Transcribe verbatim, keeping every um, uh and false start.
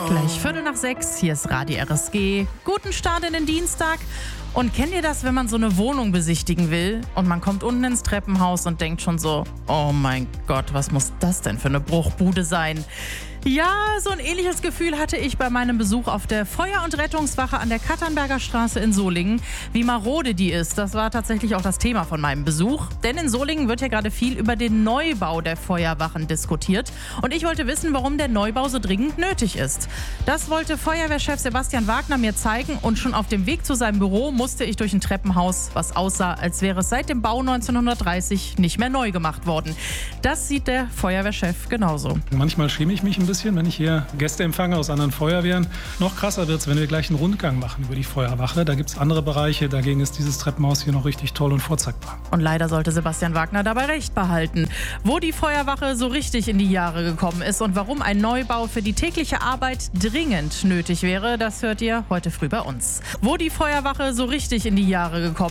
Gleich Viertel nach sechs, hier ist Radio R S G. Guten Start in den Dienstag. Und kennt ihr das, wenn man so eine Wohnung besichtigen will und man kommt unten ins Treppenhaus und denkt schon so, oh mein Gott, was muss das denn für eine Bruchbude sein? Ja, so ein ähnliches Gefühl hatte ich bei meinem Besuch auf der Feuer- und Rettungswache an der Katternberger Straße in Solingen. Wie marode die ist, das war tatsächlich auch das Thema von meinem Besuch. Denn in Solingen wird ja gerade viel über den Neubau der Feuerwachen diskutiert. Und ich wollte wissen, warum der Neubau so dringend nötig ist. Das wollte Feuerwehrchef Sebastian Wagner mir zeigen. Und schon auf dem Weg zu seinem Büro musste ich durch ein Treppenhaus, was aussah, als wäre es seit dem Bau neunzehnhundertdreißig nicht mehr neu gemacht worden. Das sieht der Feuerwehrchef genauso. Manchmal schäme ich mich ein bisschen, wenn ich hier Gäste empfange aus anderen Feuerwehren. Noch krasser wird es, wenn wir gleich einen Rundgang machen über die Feuerwache. Da gibt es andere Bereiche, dagegen ist dieses Treppenhaus hier noch richtig toll und vorzeigbar. Und leider sollte Sebastian Wagner dabei recht behalten. Wo die Feuerwache so richtig in die Jahre gekommen ist und warum ein Neubau für die tägliche Arbeit dringend nötig wäre, das hört ihr heute früh bei uns. Wo die Feuerwache so richtig in die Jahre gekommen